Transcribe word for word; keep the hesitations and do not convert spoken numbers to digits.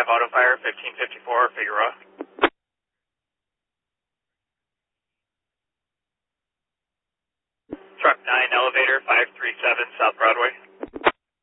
five Auto Fire, fifteen fifty-four, Figueroa. Truck nine Elevator, five three seven,